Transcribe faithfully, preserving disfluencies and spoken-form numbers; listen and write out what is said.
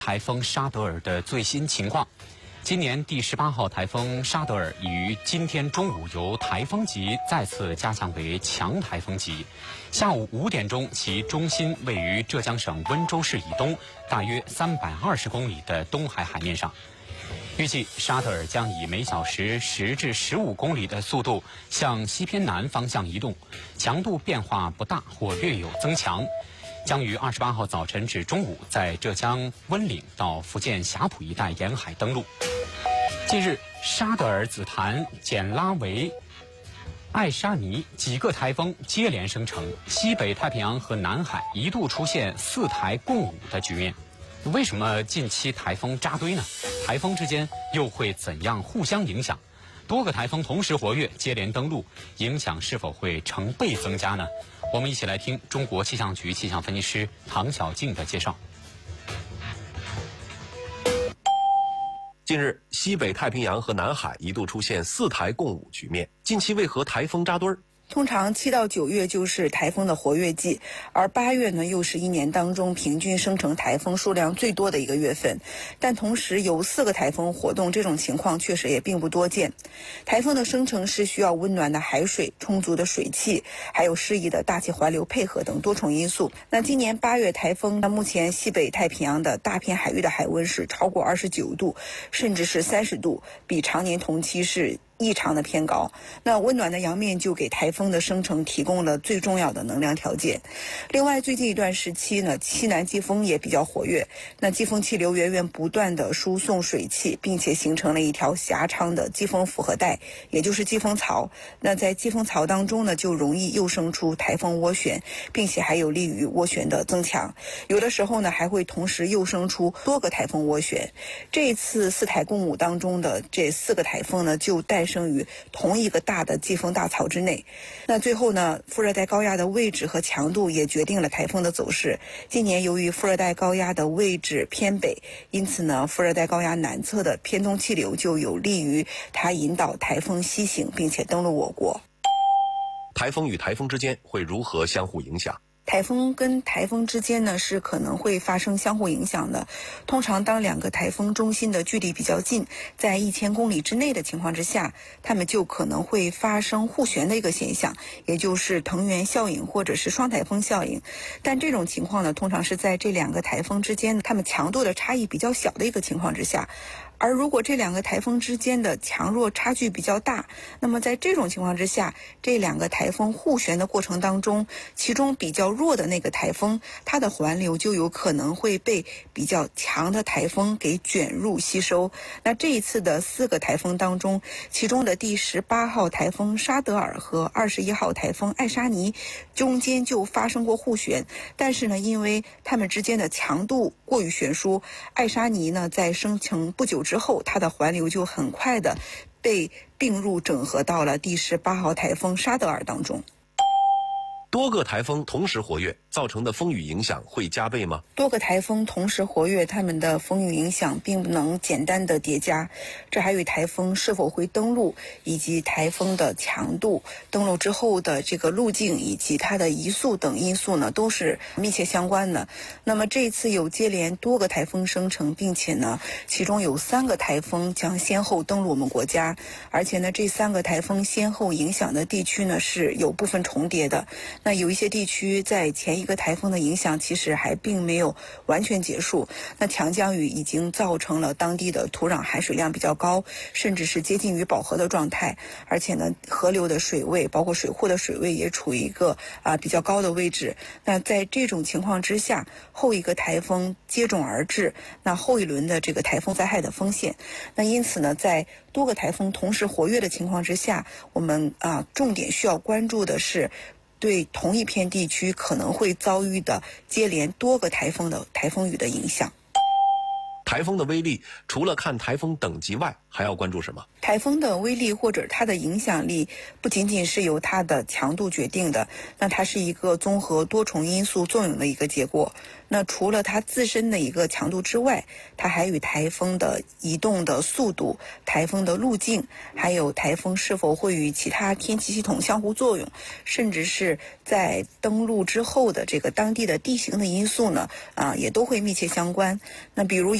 台风沙德尔的最新情况。今年第十八号台风沙德尔已于今天中午由台风级再次加强为强台风级。下午五点钟，其中心位于浙江省温州市以东，大约三百二十公里的东海海面上。预计沙德尔将以每小时十至十五公里的速度向西偏南方向移动，强度变化不大或略有增强。将于二十八号早晨至中午在浙江温岭到福建霞浦一带沿海登陆。近日，沙德尔、紫檀、简拉维、艾沙尼几个台风接连生成，西北太平洋和南海一度出现四台共舞的局面。为什么近期台风扎堆呢？台风之间又会怎样互相影响？多个台风同时活跃，接连登陆，影响是否会成倍增加呢？我们一起来听中国气象局气象分析师唐小静的介绍。 近日，西北太平洋和南海一度出现四台共舞局面，近期为何台风扎堆儿？ 通常七到九月就是台风的活跃季，而八月呢又是一年当中平均生成台风数量最多的一个月份。但同时有四个台风活动，这种情况确实也并不多见。台风的生成是需要温暖的海水、充足的水汽，还有适宜的大气环流配合等多重因素。那今年八月台风，那目前西北太平洋的大片海域的海温是超过二十九度，甚至是三十度，比常年同期是异常的偏高。那温暖的洋面就给台风的生成提供了最重要的能量条件。另外，最近一段时期呢，西南季风也比较活跃，那季风气流源源不断的输送水汽，并且形成了一条狭长的季风复合带，也就是季风槽。那在季风槽当中呢，就容易诱生出台风涡旋，并且还有利于涡旋的增强。有的时候呢，还会同时诱生出多个台风涡旋。这一次四台共舞当中的这四个台风呢，就诞生于同一个大的季风大槽之内。那最后呢，副热带高压的位置和强度也决定了台风的走势。今年由于副热带高压的位置偏北，因此呢，副热带高压南侧的偏东气流就有利于它引导台风西行，并且登陆我国。 台风与台风之间会如何相互影响？ 台风跟台风之间呢是可能会发生相互影响的。通常当两个台风中心的距离比较近，在一千公里之内的情况之下，它们就可能会发生互旋的一个现象，也就是藤原效应或者是双台风效应。但这种情况呢，通常是在这两个台风之间它们强度的差异比较小的一个情况之下。而如果这两个台风之间的强弱差距比较大，那么在这种情况之下，这两个台风互旋的过程当中，其中比较弱的那个台风，它的环流就有可能会被比较强的台风给卷入吸收。那这一次的四个台风当中，其中的第十八号台风沙德尔和二十一号台风艾沙尼中间就发生过互旋，但是呢，因为它们之间的强度过于悬殊，艾沙尼呢在生成不久之后，它的环流就很快的被并入整合到了第十八号台风沙德尔当中。 多个台风同时活跃，造成的风雨影响会加倍吗？ 多个台风同时活跃，它们的风雨影响并不能简单的叠加，这还与台风是否会登陆，以及台风的强度、登陆之后的这个路径以及它的移速等因素呢，都是密切相关的。那么这一次有接连多个台风生成，并且呢，其中有三个台风将先后登陆我们国家，而且呢，这三个台风先后影响的地区呢是有部分重叠的。那有一些地区在前一个台风的影响其实还并没有完全结束，那强降雨已经造成了当地的土壤含水量比较高，甚至是接近于饱和的状态，而且呢，河流的水位包括水库的水位也处于一个啊、呃、比较高的位置。那在这种情况之下，后一个台风接踵而至，那后一轮的这个台风灾害的风险，那因此呢，在多个台风同时活跃的情况之下，我们啊、呃、重点需要关注的是对同一片地区可能会遭遇的接连多个台风的台风雨的影响。 台风的威力除了看台风等级外，还要关注什么？ 台风的威力或者它的影响力不仅仅是由它的强度决定的，那它是一个综合多重因素作用的一个结果。那除了它自身的一个强度之外，它还与台风的移动的速度、台风的路径，还有台风是否会与其他天气系统相互作用，甚至是在登陆之后的这个当地的地形的因素呢，啊，也都会密切相关。那比如